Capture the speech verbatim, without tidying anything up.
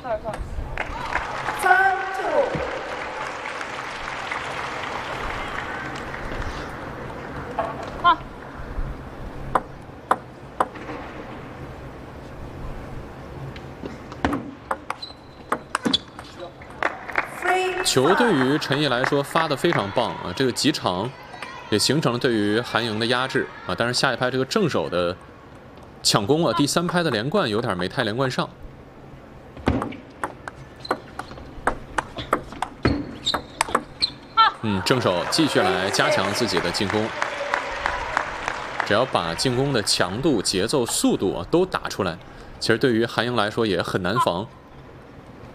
三 two。 啊！ 球对于陈毅来说发的非常棒啊，这个几场也形成了对于韩莹的压制啊。但是下一拍这个正手的抢攻啊，第三拍的连贯有点没太连贯上。嗯，正手继续来加强自己的进攻，只要把进攻的强度、节奏、速度啊都打出来，其实对于韩莹来说也很难防。